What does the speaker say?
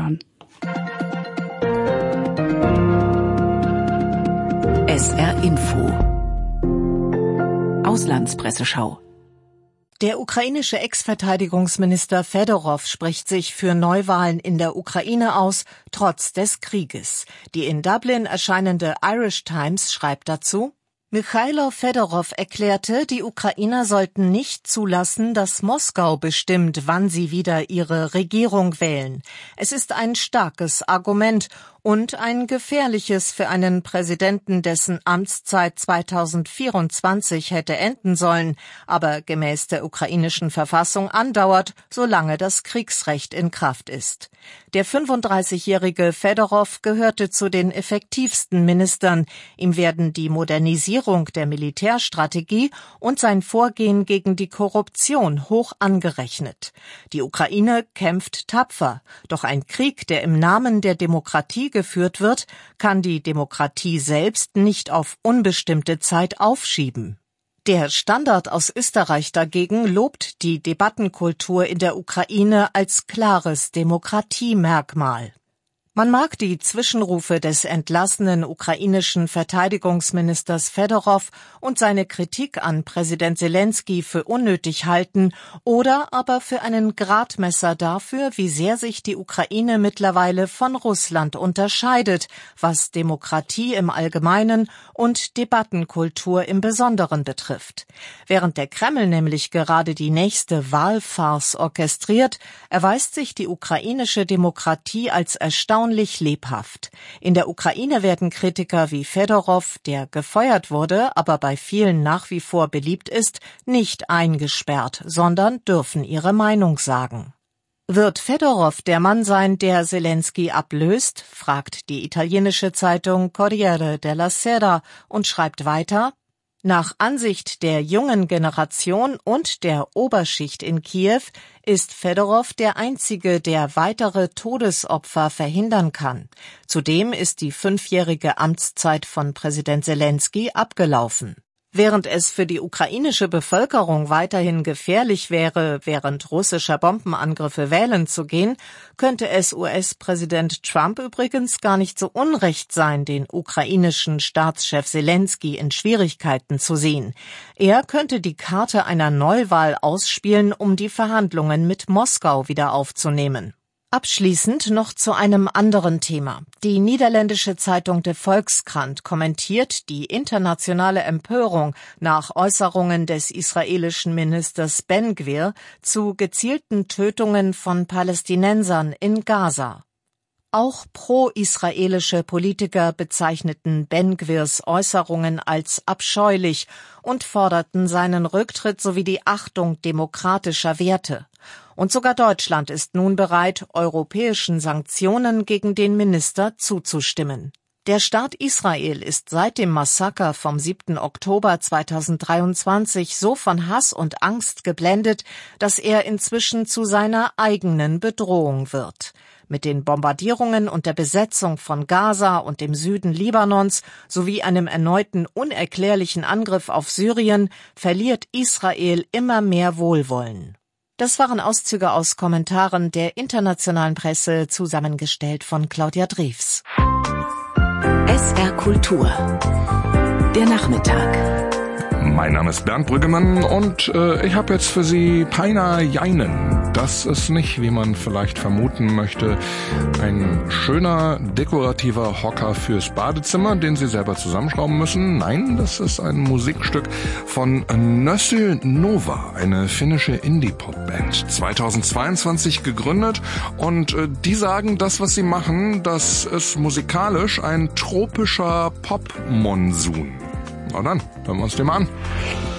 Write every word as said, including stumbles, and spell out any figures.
Iran. S R Info Auslandspresseschau. Der ukrainische Ex-Verteidigungsminister Fedorow spricht sich für Neuwahlen in der Ukraine aus, trotz des Krieges. Die in Dublin erscheinende Irish Times schreibt dazu: Michailo Fedorow erklärte, die Ukrainer sollten nicht zulassen, dass Moskau bestimmt, wann sie wieder ihre Regierung wählen. Es ist ein starkes Argument und ein gefährliches für einen Präsidenten, dessen Amtszeit zweitausendvierundzwanzig hätte enden sollen, aber gemäß der ukrainischen Verfassung andauert, solange das Kriegsrecht in Kraft ist. Der fünfunddreißigjährige Fedorow gehörte zu den effektivsten Ministern. Ihm werden die Modernisierung der Militärstrategie und sein Vorgehen gegen die Korruption hoch angerechnet. Die Ukraine kämpft tapfer, doch ein Krieg, der im Namen der Demokratie geführt wird, kann die Demokratie selbst nicht auf unbestimmte Zeit aufschieben. Der Standard aus Österreich dagegen lobt die Debattenkultur in der Ukraine als klares Demokratiemerkmal. Man mag die Zwischenrufe des entlassenen ukrainischen Verteidigungsministers Fedorow und seine Kritik an Präsident Selenskyj für unnötig halten oder aber für einen Gradmesser dafür, wie sehr sich die Ukraine mittlerweile von Russland unterscheidet, was Demokratie im Allgemeinen und Debattenkultur im Besonderen betrifft. Während der Kreml nämlich gerade die nächste Wahlfarce orchestriert, erweist sich die ukrainische Demokratie als erstaunlich lebhaft. In der Ukraine werden Kritiker wie Fedorow, der gefeuert wurde, aber bei vielen nach wie vor beliebt ist, nicht eingesperrt, sondern dürfen ihre Meinung sagen. Wird Fedorow der Mann sein, der Selenskyj ablöst, fragt die italienische Zeitung Corriere della Sera und schreibt weiter: Nach Ansicht der jungen Generation und der Oberschicht in Kiew ist Fedorow der Einzige, der weitere Todesopfer verhindern kann. Zudem ist die fünfjährige Amtszeit von Präsident Selenskyj abgelaufen. Während es für die ukrainische Bevölkerung weiterhin gefährlich wäre, während russischer Bombenangriffe wählen zu gehen, könnte es U S-Präsident Trump übrigens gar nicht so unrecht sein, den ukrainischen Staatschef Selenskyj in Schwierigkeiten zu sehen. Er könnte die Karte einer Neuwahl ausspielen, um die Verhandlungen mit Moskau wieder aufzunehmen. Abschließend noch zu einem anderen Thema. Die niederländische Zeitung De Volkskrant kommentiert die internationale Empörung nach Äußerungen des israelischen Ministers Ben Gvir zu gezielten Tötungen von Palästinensern in Gaza. Auch pro-israelische Politiker bezeichneten Ben Gvirs Äußerungen als abscheulich und forderten seinen Rücktritt sowie die Achtung demokratischer Werte. Und sogar Deutschland ist nun bereit, europäischen Sanktionen gegen den Minister zuzustimmen. Der Staat Israel ist seit dem Massaker vom siebten Oktober zweitausenddreiundzwanzig so von Hass und Angst geblendet, dass er inzwischen zu seiner eigenen Bedrohung wird. Mit den Bombardierungen und der Besetzung von Gaza und dem Süden Libanons sowie einem erneuten unerklärlichen Angriff auf Syrien verliert Israel immer mehr Wohlwollen. Das waren Auszüge aus Kommentaren der internationalen Presse, zusammengestellt von Claudia Drews. S R Kultur. Der Nachmittag. Mein Name ist Bernd Brüggemann und äh, ich habe jetzt für Sie Peiner Jeinen. Das ist nicht, wie man vielleicht vermuten möchte, ein schöner, dekorativer Hocker fürs Badezimmer, den Sie selber zusammenschrauben müssen. Nein, das ist ein Musikstück von Nössel Nova, eine finnische Indie-Pop-Band, zweitausendzweiundzwanzig gegründet. Und äh, die sagen, das, was sie machen, das ist musikalisch ein tropischer Pop-Monsun. Na dann, hören wir uns den mal an.